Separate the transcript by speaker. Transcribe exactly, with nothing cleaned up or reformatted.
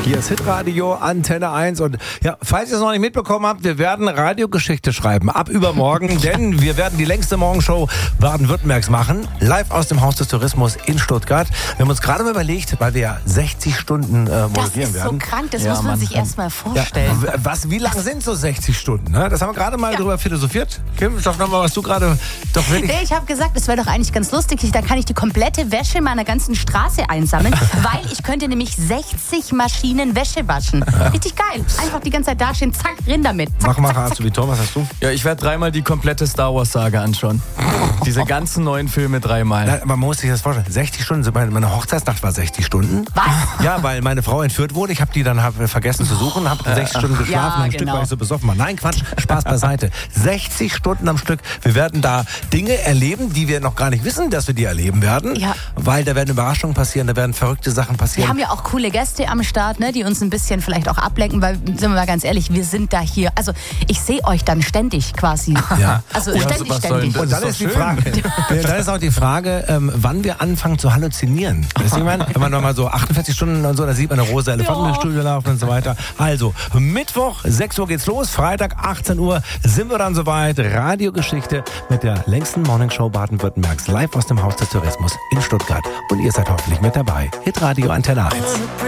Speaker 1: Hier ist Hitradio Antenne eins und ja, falls ihr es noch nicht mitbekommen habt, wir werden Radiogeschichte schreiben ab übermorgen, denn wir werden die längste Morgenshow Baden-Württembergs machen, live aus dem Haus des Tourismus in Stuttgart. Wir haben uns gerade mal überlegt, weil wir ja sechzig Stunden äh, moderieren werden.
Speaker 2: Das ist
Speaker 1: werden.
Speaker 2: so krank, das
Speaker 1: ja,
Speaker 2: muss man
Speaker 1: Mann.
Speaker 2: sich erst mal vorstellen.
Speaker 1: Ja, was, wie lang sind so sechzig Stunden? Ne? Das haben wir gerade mal ja. drüber philosophiert. Kim, sag nochmal, was du gerade doch wirklich...
Speaker 2: Nee, ich habe gesagt, es wäre doch eigentlich ganz lustig, da kann ich die komplette Wäsche meiner ganzen Straße einsammeln, weil ich könnte nämlich sechzig Maschinen Wäsche waschen. Ja. Richtig geil. Einfach die ganze Zeit dastehen, zack, rein damit. Zack,
Speaker 1: mach mal,
Speaker 2: zack,
Speaker 1: hast du wie Tom, was hast du?
Speaker 3: Ja, ich werde dreimal die komplette Star Wars Saga anschauen. Diese ganzen neuen Filme dreimal.
Speaker 1: Na, man muss sich das vorstellen. sechzig Stunden, meine Hochzeitsnacht war sechzig Stunden.
Speaker 2: Was?
Speaker 1: Ja, weil meine Frau entführt wurde. Ich habe die dann hab vergessen zu suchen, habe sechzig Stunden geschlafen,
Speaker 2: ja,
Speaker 1: ein
Speaker 2: genau.
Speaker 1: Stück, weil ich so besoffen war. Nein, Quatsch, Spaß beiseite. sechzig Stunden am Stück. Wir werden da Dinge erleben, die wir noch gar nicht wissen, dass wir die erleben werden.
Speaker 2: Ja.
Speaker 1: Weil da werden Überraschungen passieren, da werden verrückte Sachen passieren.
Speaker 2: Wir haben ja auch coole Gäste am Start, ne, die uns ein bisschen vielleicht auch ablenken, weil, sind wir mal ganz ehrlich, wir sind da hier. Also ich sehe euch dann ständig quasi.
Speaker 1: Ja.
Speaker 2: Also
Speaker 1: Und
Speaker 2: ständig,
Speaker 3: was soll denn
Speaker 2: ständig.
Speaker 3: das?
Speaker 1: Und dann
Speaker 3: ist
Speaker 1: ist die
Speaker 3: doch
Speaker 1: Frage, dann ist auch die Frage, ähm, wann wir anfangen zu halluzinieren. Weißt du, ich meine, wenn man nochmal so achtundvierzig Stunden und so, da sieht man eine rosa Elefanten
Speaker 2: Ja.
Speaker 1: im Studio laufen und so weiter. Also, Mittwoch, sechs Uhr geht's los, Freitag, achtzehn Uhr sind wir dann soweit. Radiogeschichte mit der längsten Morningshow Baden-Württembergs live aus dem Haus des Tourismus in Stuttgart. Und ihr seid hoffentlich mit dabei. Hitradio Antenne eins.